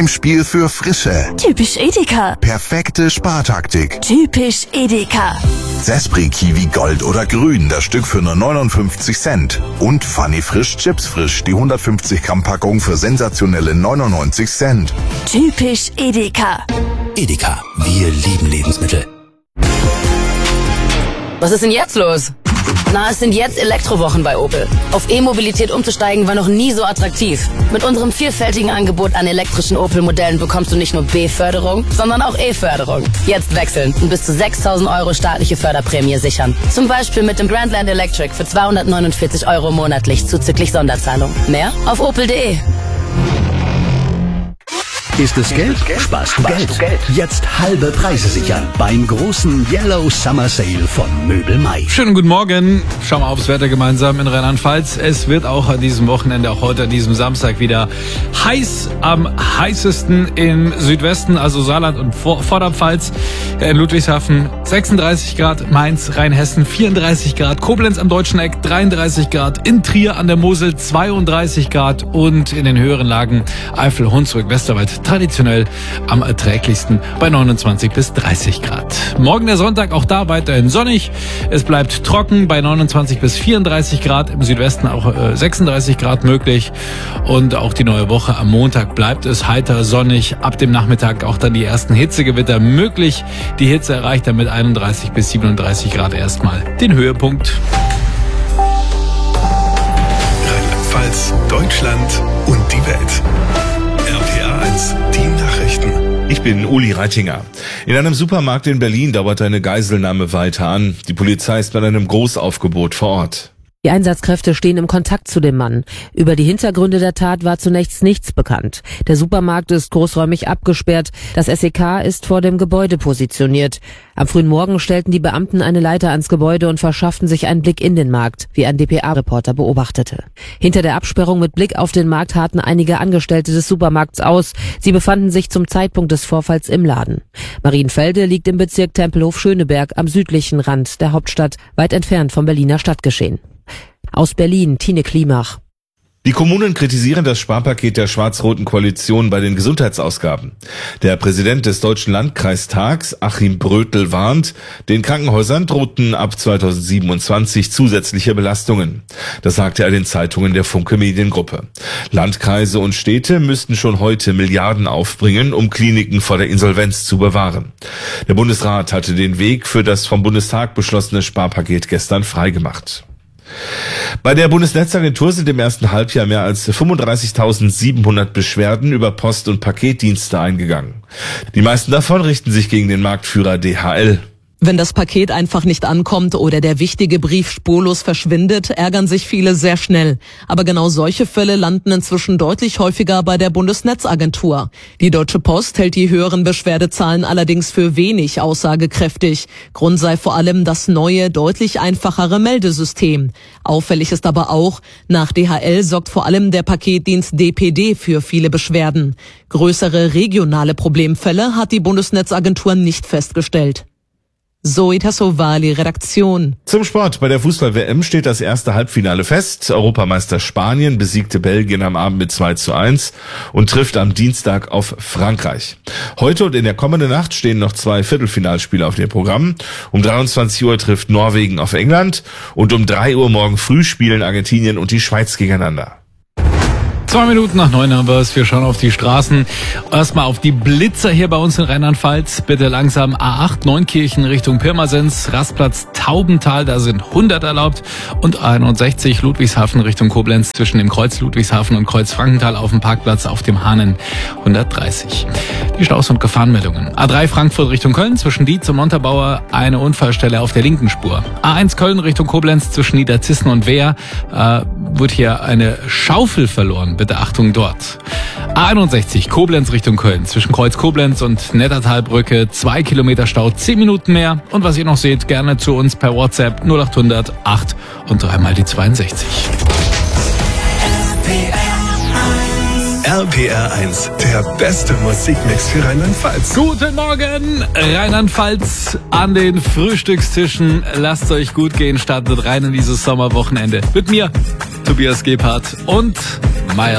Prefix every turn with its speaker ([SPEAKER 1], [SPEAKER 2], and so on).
[SPEAKER 1] Heimspiel für Frische.
[SPEAKER 2] Typisch Edeka.
[SPEAKER 1] Perfekte Spartaktik.
[SPEAKER 2] Typisch Edeka.
[SPEAKER 1] Sespri Kiwi Gold oder Grün, das Stück für nur 59 Cent. Und Funny Frisch Chips Frisch, die 150 Gramm Packung für sensationelle 99 Cent.
[SPEAKER 2] Typisch Edeka.
[SPEAKER 3] Edeka, wir lieben Lebensmittel.
[SPEAKER 4] Was ist denn jetzt los? Na, es sind jetzt Elektrowochen bei Opel. Auf E-Mobilität umzusteigen war noch nie so attraktiv. Mit unserem vielfältigen Angebot an elektrischen Opel-Modellen bekommst du nicht nur B-Förderung, sondern auch E-Förderung. Jetzt wechseln und bis zu 6.000 € staatliche Förderprämie sichern. Zum Beispiel mit dem Grandland Electric für 249 € monatlich zuzüglich Sonderzahlung. Mehr auf opel.de.
[SPEAKER 3] Ist es Geld? Sparst du Geld. Jetzt halbe Preise sichern beim großen Yellow Summer Sale von Möbel Mai.
[SPEAKER 5] Schönen guten Morgen. Schauen wir aufs Wetter gemeinsam in Rheinland-Pfalz. Es wird auch an diesem Wochenende, auch heute an diesem Samstag wieder heiß. Am heißesten im Südwesten, also Saarland und Vorderpfalz. In Ludwigshafen 36 Grad, Mainz, Rheinhessen 34 Grad, Koblenz am Deutschen Eck 33 Grad, in Trier an der Mosel 32 Grad und in den höheren Lagen Eifel, Hunsrück, Westerwald traditionell am erträglichsten bei 29 bis 30 Grad. Morgen der Sonntag, auch da weiterhin sonnig. Es bleibt trocken bei 29 bis 34 Grad. Im Südwesten auch 36 Grad möglich. Und auch die neue Woche am Montag bleibt es heiter sonnig. Ab dem Nachmittag auch dann die ersten Hitzegewitter möglich. Die Hitze erreicht dann mit 31 bis 37 Grad erstmal den Höhepunkt.
[SPEAKER 6] Rheinland-Pfalz, Deutschland und die Welt. RPR1, die Nachrichten.
[SPEAKER 7] Ich bin Uli Reitinger. In einem Supermarkt in Berlin dauert eine Geiselnahme weiter an. Die Polizei ist bei einem Großaufgebot vor Ort.
[SPEAKER 8] Die Einsatzkräfte stehen im Kontakt zu dem Mann. Über die Hintergründe der Tat war zunächst nichts bekannt. Der Supermarkt ist großräumig abgesperrt. Das SEK ist vor dem Gebäude positioniert. Am frühen Morgen stellten die Beamten eine Leiter ans Gebäude und verschafften sich einen Blick in den Markt, wie ein dpa-Reporter beobachtete. Hinter der Absperrung mit Blick auf den Markt harrten einige Angestellte des Supermarkts aus. Sie befanden sich zum Zeitpunkt des Vorfalls im Laden. Marienfelde liegt im Bezirk Tempelhof-Schöneberg am südlichen Rand der Hauptstadt, weit entfernt vom Berliner Stadtgeschehen. Aus Berlin, Tine Klimach.
[SPEAKER 7] Die Kommunen kritisieren das Sparpaket der schwarz-roten Koalition bei den Gesundheitsausgaben. Der Präsident des Deutschen Landkreistags, Achim Brötel, warnt, den Krankenhäusern drohten ab 2027 zusätzliche Belastungen. Das sagte er den Zeitungen der Funke Mediengruppe. Landkreise und Städte müssten schon heute Milliarden aufbringen, um Kliniken vor der Insolvenz zu bewahren. Der Bundesrat hatte den Weg für das vom Bundestag beschlossene Sparpaket gestern freigemacht. Bei der Bundesnetzagentur sind im ersten Halbjahr mehr als 35.700 Beschwerden über Post- und Paketdienste eingegangen. Die meisten davon richten sich gegen den Marktführer DHL.
[SPEAKER 9] Wenn das Paket einfach nicht ankommt oder der wichtige Brief spurlos verschwindet, ärgern sich viele sehr schnell. Aber genau solche Fälle landen inzwischen deutlich häufiger bei der Bundesnetzagentur. Die Deutsche Post hält die höheren Beschwerdezahlen allerdings für wenig aussagekräftig. Grund sei vor allem das neue, deutlich einfachere Meldesystem. Auffällig ist aber auch, nach DHL sorgt vor allem der Paketdienst DPD für viele Beschwerden. Größere regionale Problemfälle hat die Bundesnetzagentur nicht festgestellt. Zoe Tassovali, Redaktion.
[SPEAKER 7] Zum Sport. Bei der Fußball-WM steht das erste Halbfinale fest. Europameister Spanien besiegte Belgien am Abend mit 2:1 und trifft am Dienstag auf Frankreich. Heute und in der kommenden Nacht stehen noch 2 Viertelfinalspiele auf dem Programm. Um 23 Uhr trifft Norwegen auf England und um 3 Uhr morgen früh spielen Argentinien und die Schweiz gegeneinander.
[SPEAKER 5] 2 Minuten nach 9 haben wir es. Wir schauen auf die Straßen. Erstmal auf die Blitzer hier bei uns in Rheinland-Pfalz. Bitte langsam A8 Neunkirchen Richtung Pirmasens. Rastplatz Taubental, da sind 100 erlaubt. Und A61 Ludwigshafen Richtung Koblenz zwischen dem Kreuz Ludwigshafen und Kreuz Frankenthal auf dem Parkplatz auf dem Hahnen 130. Die Staus- und Gefahrenmeldungen. A3 Frankfurt Richtung Köln zwischen Dietz und Montabaur eine Unfallstelle auf der linken Spur. A1 Köln Richtung Koblenz zwischen Niederzissen und Wehr wird hier eine Schaufel verloren. Bitte Achtung dort. A61 Koblenz Richtung Köln zwischen Kreuz Koblenz und Nettertalbrücke 2 Kilometer Stau, 10 Minuten mehr. Und was ihr noch seht, gerne zu uns per WhatsApp 0800 8 und 3 mal die 62.
[SPEAKER 6] RPR1, der beste Musikmix für Rheinland-Pfalz.
[SPEAKER 5] Guten Morgen, Rheinland-Pfalz an den Frühstückstischen. Lasst euch gut gehen, startet rein in dieses Sommerwochenende. Mit mir, Tobias Gebhardt und Meier.